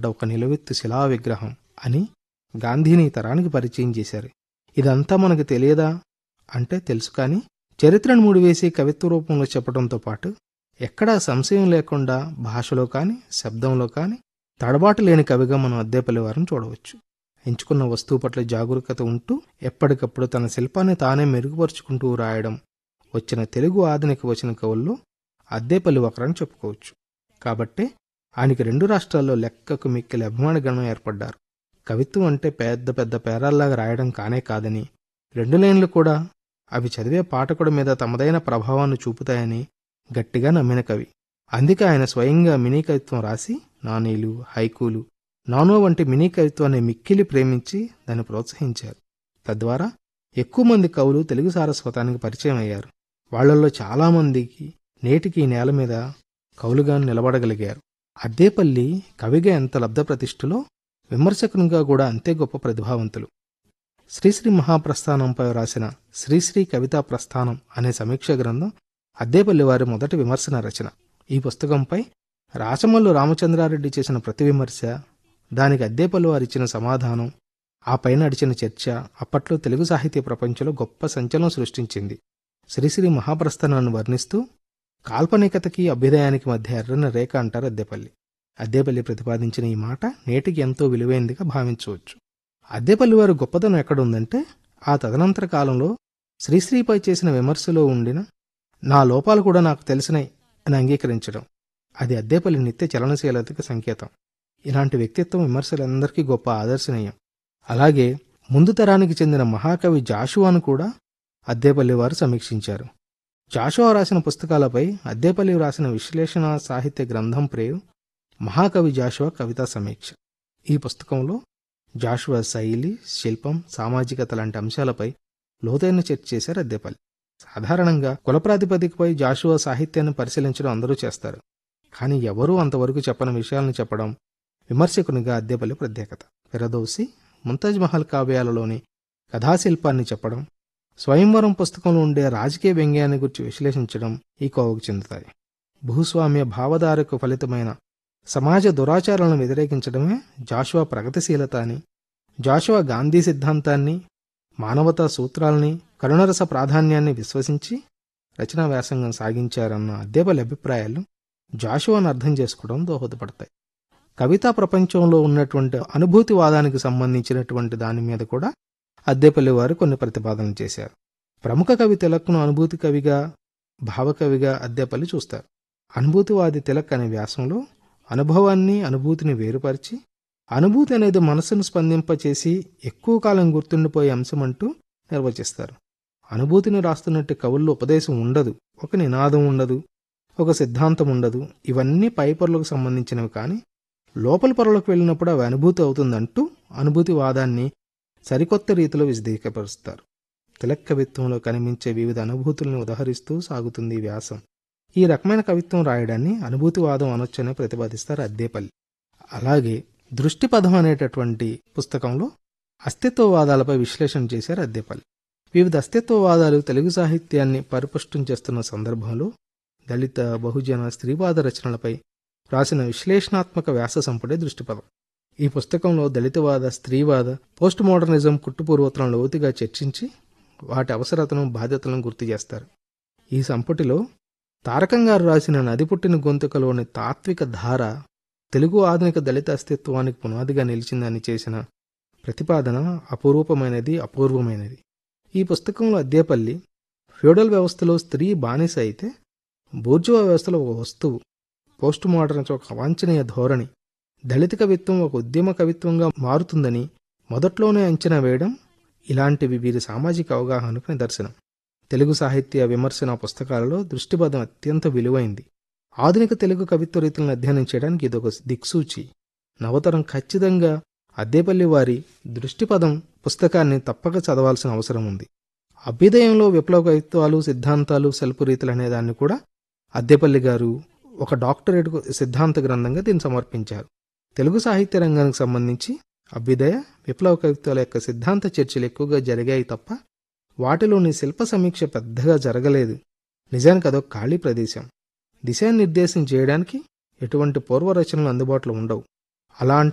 ఒక నిలువెత్తు శిలా విగ్రహం అని గాంధీని తరానికి పరిచయం చేశారు. ఇదంతా మనకు తెలియదా అంటే తెలుసు, కానీ చరిత్రను ముడివేసి కవిత్వ రూపంలో చెప్పడంతో పాటు ఎక్కడా సంశయం లేకుండా భాషలో కానీ శబ్దంలో కానీ తడబాటు లేని కవిగా మనం అద్దేపల్లి వారిని చూడవచ్చు. ఎంచుకున్న వస్తువు పట్ల జాగరూకత ఉంటూ ఎప్పటికప్పుడు తన శిల్పాన్ని తానే మెరుగుపరుచుకుంటూ రాయడం వచ్చిన తెలుగు ఆధునిక వచన కవుల్లో అద్దేపల్లి ఒకరని చెప్పుకోవచ్చు. కాబట్టే ఆయనకి 2 రాష్ట్రాల్లో లెక్కకు మిక్కిలి అభిమాన గణం ఏర్పడ్డారు. కవిత్వం అంటే పెద్ద పెద్ద పేరాల్లాగా రాయడం కానే కాదని, 2 లైన్లు కూడా అవి చదివే పాఠకుడి మీద తమదైన ప్రభావాన్ని చూపుతాయని గట్టిగా నమ్మిన కవి. అందుకే ఆయన స్వయంగా మినీ కవిత్వం రాసి నానీలు, హైకూలు, నానో వంటి మినీ కవిత్వాన్ని మిక్కిలి ప్రేమించి దాన్ని ప్రోత్సహించారు. తద్వారా ఎక్కువ మంది కవులు తెలుగు సారస్వతానికి పరిచయం అయ్యారు. వాళ్లలో చాలామందికి నేటికి ఈ నేల మీద కవులుగా నిలబడగలిగారు. అద్దేపల్లి కవిగా ఎంత లబ్ధ ప్రతిష్ఠలో, విమర్శకునిగా కూడా అంతే గొప్ప ప్రతిభావంతులు. శ్రీశ్రీ మహాప్రస్థానంపై రాసిన శ్రీశ్రీ కవితా ప్రస్థానం అనే సమీక్ష గ్రంథం అద్దేపల్లి వారి మొదటి విమర్శన రచన. ఈ పుస్తకంపై రాచమల్లు రామచంద్రారెడ్డి చేసిన ప్రతి విమర్శ, దానికి అద్దేపల్లి వారు ఇచ్చిన సమాధానం, ఆ పైన నడిచిన చర్చ అప్పట్లో తెలుగు సాహిత్య ప్రపంచంలో గొప్ప సంచలనం సృష్టించింది. శ్రీశ్రీ మహాప్రస్థానాన్ని వర్ణిస్తూ కాల్పనికతకి అభ్యుదయానికి మధ్య ఎర్రన రేఖ అంటారు అద్దేపల్లి. అద్దేపల్లి ప్రతిపాదించిన ఈ మాట నేటికి ఎంతో విలువైందిగా భావించవచ్చు. అద్దేపల్లి వారి గొప్పతనం ఎక్కడుందంటే, ఆ తదనంతర కాలంలో శ్రీశ్రీపై చేసిన విమర్శలో ఉండిన నా లోపాలు కూడా నాకు తెలిసినాయి అని అంగీకరించడం. అది అద్దేపల్లి నిత్య చలనశీలతకి సంకేతం. ఇలాంటి వ్యక్తిత్వం విమర్శలందరికీ గొప్ప ఆదర్శనీయం. అలాగే ముందు తరానికి చెందిన మహాకవి జాషువాను కూడా అద్దేపల్లి వారు సమీక్షించారు. జాషువా రాసిన పుస్తకాలపై అద్దేపల్లి రాసిన విశ్లేషణ సాహిత్య గ్రంథం ప్రేవ్ మహాకవి జాషువా కవితా సమీక్ష. ఈ పుస్తకంలో జాషువా శైలి, శిల్పం, సామాజికత లాంటి అంశాలపై లోతైన చర్చ చేశారు అద్దేపల్లి. సాధారణంగా కుల ప్రాతిపదికపై జాషువా సాహిత్యాన్ని పరిశీలించడం అందరూ చేస్తారు, కానీ ఎవరూ అంతవరకు చెప్పని విషయాలను చెప్పడం విమర్శకునిగా అద్దేపల్లి ప్రత్యేకత. ఫిరదౌసి, ముంతాజ్ మహల్ కావ్యాలలోని కథాశిల్పాన్ని చెప్పడం, స్వయంవరం పుస్తకంలో ఉండే రాజకీయ వ్యంగ్యాన్ని గురించి విశ్లేషించడం ఈ కోవకు చెందుతాయి. భూస్వామ్య భావధారకు ఫలితమైన సమాజ దురాచారాలను వ్యతిరేకించడమే జాషువా ప్రగతిశీలత అని, జాషువా గాంధీ సిద్ధాంతాన్ని, మానవతా సూత్రాల్ని, కరుణరస ప్రాధాన్యాన్ని విశ్వసించి రచనా వ్యాసంగం సాగించారన్న అద్దేపల్లి అభిప్రాయాలు జాషువాను అర్థం చేసుకోవడం దోహదపడతాయి. కవితా ప్రపంచంలో ఉన్నటువంటి అనుభూతివాదానికి సంబంధించినటువంటి దాని మీద కూడా అద్దేపల్లి వారు కొన్ని ప్రతిపాదనలు చేశారు. ప్రముఖ కవి తిలక్ను అనుభూతి కవిగా, భావకవిగా అద్దేపల్లి చూస్తారు. అనుభూతివాది తిలక్ అనే వ్యాసంలో అనుభవాన్ని, అనుభూతిని వేరుపరిచి, అనుభూతి అనేది మనసును స్పందింపచేసి ఎక్కువ కాలం గుర్తుండిపోయే అంశమంటూ నిర్వచిస్తారు. అనుభూతిని రాస్తున్నట్టు కవుల్లో ఉపదేశం ఉండదు, ఒక నినాదం ఉండదు, ఒక సిద్ధాంతం ఉండదు. ఇవన్నీ పై పొరలకు సంబంధించినవి, కానీ లోపల పొరలకు వెళ్ళినప్పుడు అవి అనుభూతి అవుతుందంటూ అనుభూతివాదాన్ని సరికొత్త రీతిలో విశదీకరిస్తారు. తిలక్ కవిత్వంలో కనిపించే వివిధ అనుభూతులను ఉదహరిస్తూ సాగుతుంది ఈ వ్యాసం. ఈ రకమైన కవిత్వం రాయడాన్ని అనుభూతివాదం అనొచ్చనే ప్రతిపాదిస్తారు అద్దేపల్లి. అలాగే దృష్టిపథం అనేటటువంటి పుస్తకంలో అస్తిత్వవాదాలపై విశ్లేషణ చేశారు అద్దేపల్లి. వివిధ అస్తిత్వవాదాలు తెలుగు సాహిత్యాన్ని పరిపుష్టం చేస్తున్న సందర్భంలో దళిత, బహుజన, స్త్రీవాద రచనలపై రాసిన విశ్లేషణాత్మక వ్యాస సంపుటే దృష్టిపథం. ఈ పుస్తకంలో దళితవాద, స్త్రీవాద, పోస్ట్ మోడర్నిజం కుట్టుపూర్వోత్తరం లోతుగా చర్చించి వాటి అవసరతను, బాధ్యతలను గుర్తు చేస్తారు. ఈ సంపుటిలో తారకం గారు రాసిన నది పుట్టిన గొంతుకలోని తాత్విక ధార తెలుగు ఆధునిక దళిత అస్తిత్వానికి పునాదిగా నిలిచిందని చేసిన ప్రతిపాదన అపురూపమైనది, అపూర్వమైనది. ఈ పుస్తకంలో అద్దేపల్లి ఫ్యూడల్ వ్యవస్థలో స్త్రీ బానిస అయితే బూర్జువా వ్యవస్థలో ఒక వస్తువు, పోస్ట్ మోడర్న్ ఒక అవాంఛనీయ ధోరణి, దళిత కవిత్వం ఒక ఉద్యమ కవిత్వంగా మారుతుందని మొదట్లోనే అంచనా వేయడం ఇలాంటివి వీరి సామాజిక అవగాహనకు నిదర్శనం. తెలుగు సాహిత్య విమర్శన పుస్తకాలలో దృష్టిపథం అత్యంత విలువైంది. ఆధునిక తెలుగు కవిత్వ రీతులను అధ్యయనం చేయడానికి ఇదొక దిక్సూచి. నవతరం ఖచ్చితంగా అద్దేపల్లి వారి దృష్టిపథం పుస్తకాన్ని తప్పక చదవాల్సిన అవసరం ఉంది. అభ్యుదయంలో విప్లవ కవిత్వాలు, సిద్ధాంతాలు, సెల్పు రీతులు అనే దాన్ని కూడా అద్దేపల్లి గారు ఒక డాక్టరేట్ సిద్ధాంత గ్రంథంగా దీన్ని సమర్పించారు. తెలుగు సాహిత్య రంగానికి సంబంధించి అభ్యుదయ, విప్లవ కవిత్వాల యొక్క సిద్ధాంత చర్చలు ఎక్కువగా జరిగాయి తప్ప వాటిలోని శిల్ప సమీక్ష పెద్దగా జరగలేదు. నిజానికి అదొక ఖాళీ ప్రదేశం. దిశానిర్దేశం చేయడానికి ఎటువంటి పూర్వ రచనలు అందుబాటులో ఉండవు. అలాంటి